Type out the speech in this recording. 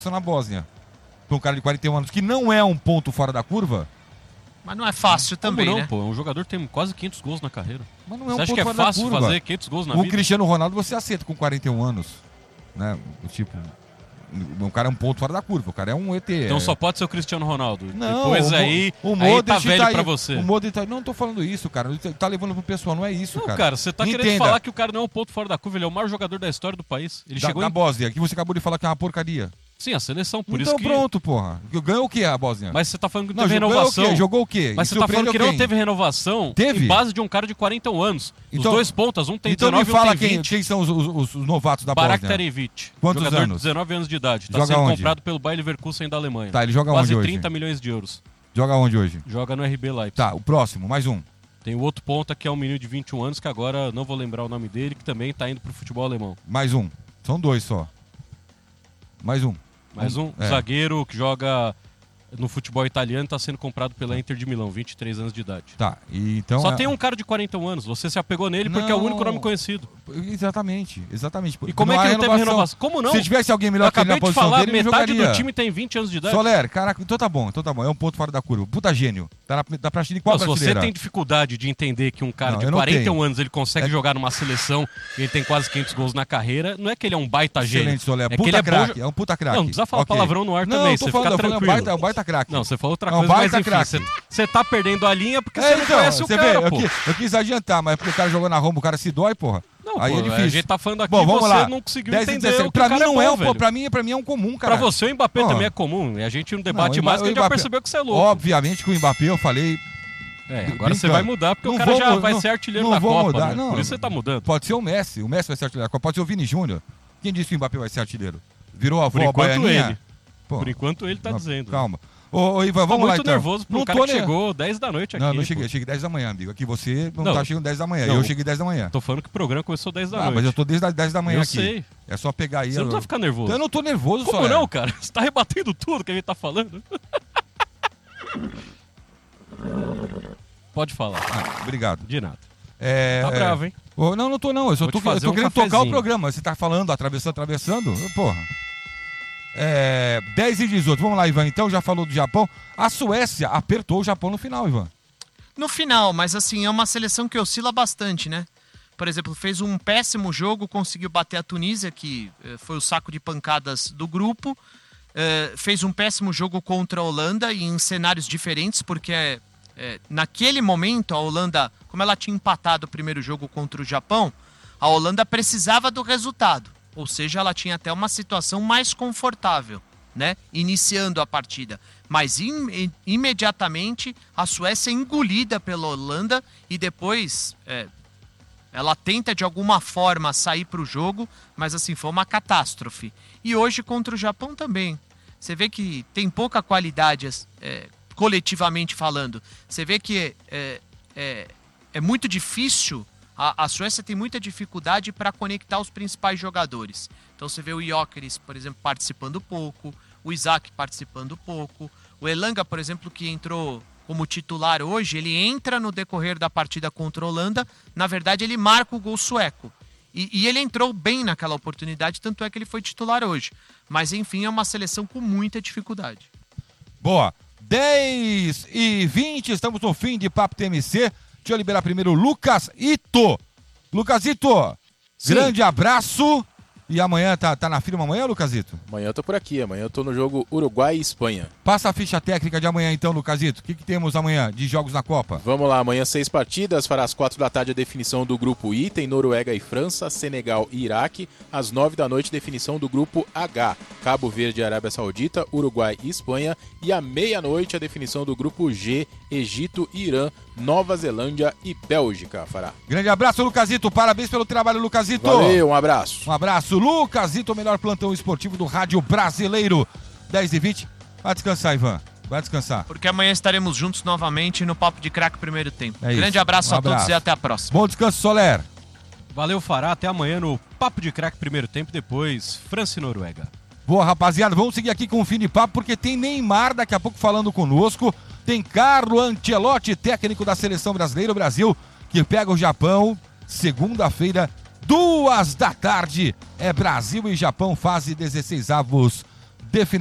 na Bósnia. Para um cara de 41 anos, que não é um ponto fora da curva. Mas não é fácil também, não, né? Pô, um jogador tem quase 500 gols na carreira. Mas não é um Você acha ponto que é fora da fácil curva. fazer 500 gols na O vida? Cristiano Ronaldo você aceita com 41 anos. Né? Tipo, o cara é um ponto fora da curva, o cara é um ET. Então só pode ser o Cristiano Ronaldo. Não, depois aí tá velho pra você. O Modric não tô falando isso, cara. Ele tá levando pro pessoal, não é isso, Não, cara. cara, você tá Entenda. querendo falar que o cara não é um ponto fora da curva, ele é o maior jogador da história do país. Ele chegou Da Bósnia, que você acabou de falar que é uma porcaria. Sim, a seleção, por então isso que... pronto, porra. Ganhou o que a Bósnia? Mas você tá falando que não Não, teve ganhou renovação. o quê? Jogou o quê? Mas você tá falando que não teve renovação Teve? em base de um cara de 41 anos. Então- Os dois pontas, um tem Então 19 me e um fala tem 20. quem são os novatos da Barak Bósnia. Tarevic, Quantos jogador anos? de 19 anos de idade. Tá Joga sendo onde? comprado pelo Bayer Leverkusen da Alemanha. Tá, ele joga Quase onde hoje? 30 milhões de euros. Joga onde hoje? Joga no RB Leipzig. Tá, o próximo, mais um. Tem o outro ponta que é um menino de 21 anos, que agora não vou lembrar o nome dele, que também tá indo pro futebol alemão. Mais um. São dois só. Mais um. Mais um É. zagueiro que joga no futebol italiano, tá sendo comprado pela Inter de Milão, 23 anos de idade. Tá, e então... Só tem um cara de 41 anos, você se apegou nele porque é o Não. único nome conhecido. Exatamente. E como é que há não teve renovação? Como não? Se tivesse alguém Eu melhor que ele na acabei de posição falar, dele, ele metade jogaria. do time tem 20 anos de idade. Soler, caraca, então tá bom. É um ponto fora da curva. Puta gênio. Tá na prateleira de qual Não, se você prateleira? tem dificuldade de entender que um cara Não, de eu não 41 tenho. anos ele consegue jogar numa seleção e ele tem quase 500 gols na carreira, não é que ele é um baita gênio. Excelente, Soler. É que Puta ele é bom craque. jo- É um puta craque. Não, não precisa falar Ok. palavrão no ar Não, também, tô você falando, fica eu falei, tranquilo. É um baita craque. Não, você falou outra É um coisa, mas baita enfim, craque. você tá perdendo a linha porque você não então, conhece o você cara, vê, pô. eu quis adiantar, mas porque o cara jogou na Roma, o cara se dói, porra. Não, Aí pô, é difícil. a gente tá falando aqui Bom, e vamos você lá. não conseguiu 10 e entender 17. o que Pra o mim cara não é é bom, um, velho. pra mim é um comum, cara. Pra você o Mbappé Porra. também é comum, e a gente não debate Não, mais porque a gente já Mbappé- percebeu que você é louco. Obviamente que o Mbappé eu falei... Agora você brincando. vai mudar porque Não o cara vou já mu- vai não- ser artilheiro não da vou Copa, mudar, né? não. Por isso você tá mudando. Pode ser o Messi vai ser artilheiro da Copa, pode ser o Vini Júnior. Quem disse que o Mbappé vai ser artilheiro? Virou a Por avó enquanto baianinha? ele. Pô, Por enquanto ele tá não, dizendo. Calma. Ô, Ivan, Tô vamos lá muito então. nervoso pro cara que chegou 10 da noite aqui. Não, não pô. cheguei 10 da manhã, amigo. Aqui você não Não. tá chegando 10 da manhã. Não. Eu cheguei 10 da manhã. Tô falando que o programa começou 10 da noite. Mas eu tô desde as 10 da manhã Eu aqui. sei. É só pegar aí. Você não precisa ficar nervoso. Eu não tô nervoso, Como Soler. não, cara? Você tá rebatendo tudo que a gente tá falando. Pode falar. Obrigado. De nada. É, Tá bravo, hein? Não tô não. Eu só Vou tô te fazer um querendo tocar o cafezinho. programa. Você tá falando, atravessando. Porra. 10 e 18. Vamos lá, Ivan. Então, já falou do Japão. A Suécia apertou o Japão no final, Ivan. No final, mas assim, é uma seleção que oscila bastante, né? Por exemplo, fez um péssimo jogo, conseguiu bater a Tunísia, que foi o saco de pancadas do grupo. Fez um péssimo jogo contra a Holanda e em cenários diferentes, porque naquele momento a Holanda, como ela tinha empatado o primeiro jogo contra o Japão, a Holanda precisava do resultado. Ou seja, ela tinha até uma situação mais confortável, né? Iniciando a partida. Mas imediatamente a Suécia é engolida pela Holanda e depois ela tenta de alguma forma sair para o jogo, mas assim, foi uma catástrofe. E hoje contra o Japão também. Você vê que tem pouca qualidade coletivamente falando. Você vê que é muito difícil. A Suécia tem muita dificuldade para conectar os principais jogadores. Então você vê o Gyökeres, por exemplo, participando pouco, o Isaac participando pouco, o Elanga, por exemplo, que entrou como titular hoje, ele entra no decorrer da partida contra a Holanda, na verdade ele marca o gol sueco. E ele entrou bem naquela oportunidade, tanto é que ele foi titular hoje. Mas enfim, é uma seleção com muita dificuldade. Boa. 10 e 20, estamos no fim de Papo TMC. Deixa eu liberar primeiro o Lucas Ito. Lucas Ito, grande abraço. E amanhã, tá na firma amanhã, Lucas Ito? Amanhã eu tô por aqui, amanhã eu tô no jogo Uruguai e Espanha. Passa a ficha técnica de amanhã então, Lucas Ito. O que temos amanhã de jogos na Copa? Vamos lá, amanhã 6 partidas, fará às 4 da tarde a definição do grupo I, tem Noruega e França, Senegal e Iraque. Às 9 da noite, definição do grupo H, Cabo Verde e Arábia Saudita, Uruguai e Espanha. E à meia-noite, a definição do grupo G, Egito, Irã, Nova Zelândia e Bélgica, fará. Grande abraço, Lucas Ito. Parabéns pelo trabalho, Lucas Ito. Valeu, um abraço. Um abraço, Lucas Ito, o melhor plantão esportivo do rádio brasileiro. 10 e 20. Vai descansar, Ivan. Vai descansar. Porque amanhã estaremos juntos novamente no Papo de Craque Primeiro Tempo. É isso. Grande abraço Um a todos abraço. e até a próxima. Bom descanso, Soler. Valeu, Fará. Até amanhã no Papo de Craque primeiro tempo, depois França e Noruega. Boa, rapaziada. Vamos seguir aqui com o fim de papo, porque tem Neymar daqui a pouco falando conosco. Tem Carlo Ancelotti, técnico da Seleção Brasileira, o Brasil, que pega o Japão, segunda-feira, 2 da tarde. É Brasil e Japão, fase 16avos definição.